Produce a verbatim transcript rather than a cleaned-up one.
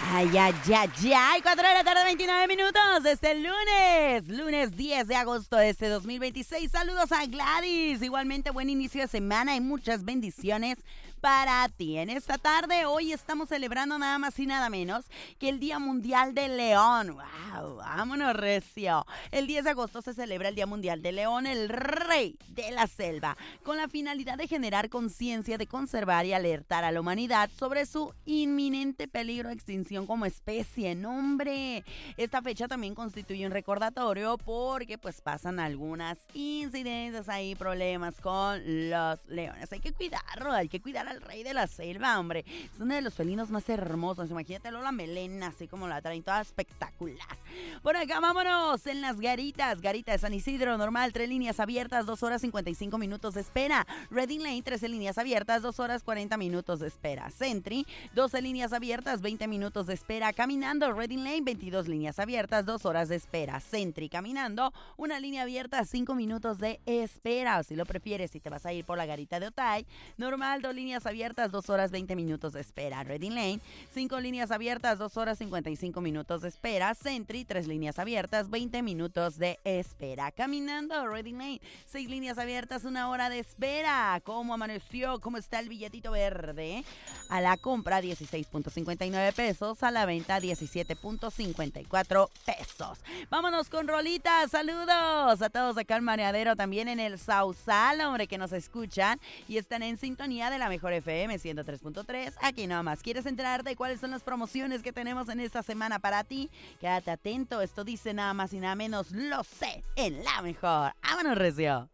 Ay, ay, ay, ay, cuatro de la tarde, veintinueve minutos, este lunes, lunes diez de agosto de este dos mil veintiséis. Saludos a Gladys, igualmente buen inicio de semana y muchas bendiciones para ti. En esta tarde, hoy estamos celebrando nada más y nada menos que el Día Mundial del León. ¡Wow! ¡Vámonos, recio! El diez de agosto se celebra el Día Mundial del León, el rey de la selva, con la finalidad de generar conciencia de conservar y alertar a la humanidad sobre su inminente peligro de extinción como especie. ¡No, hombre! Esta fecha también constituye un recordatorio porque pues pasan algunas incidencias ahí, problemas con los leones. Hay que cuidarlo, hay que cuidar al rey de la selva, hombre. Es uno de los felinos más hermosos. Imagínatelo, la melena, así como la traen, toda espectacular. Por acá, vámonos, en las garitas. Garita de San Isidro, normal, tres líneas abiertas, dos horas cincuenta y cinco minutos de espera. Reading Lane, trece líneas abiertas, dos horas cuarenta minutos de espera. Sentry, doce líneas abiertas, veinte minutos de espera. Caminando, Reading Lane, veintidós líneas abiertas, dos horas de espera. Sentry, caminando, una línea abierta, cinco minutos de espera. O si lo prefieres, si te vas a ir por la garita de Otay, normal, dos líneas abiertas, dos horas veinte minutos de espera. Reading Lane, cinco líneas abiertas, dos horas cincuenta y cinco minutos de espera. Sentry, tres líneas abiertas, veinte minutos de espera. Caminando, Reading Lane, seis líneas abiertas, una hora de espera. ¿Cómo amaneció? ¿Cómo está el billetito verde? A la compra, dieciséis punto cincuenta y nueve pesos. A la venta, diecisiete punto cincuenta y cuatro pesos. Vámonos con rolitas. Saludos a todos acá en Mareadero, también en el Sausal, hombre, que nos escuchan y están en sintonía de la mejor F M ciento tres punto tres. Aquí nada más. ¿Quieres enterarte de cuáles son las promociones que tenemos en esta semana para ti? Quédate atento. Esto dice nada más y nada menos, lo sé, en la mejor. ¡Vámonos, recio!